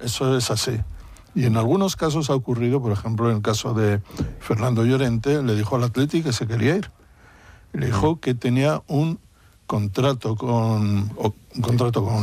eso es así. Y en algunos casos ha ocurrido, por ejemplo, en el caso de Fernando Llorente, le dijo al Atleti que se quería ir. Le dijo que tenía un contrato con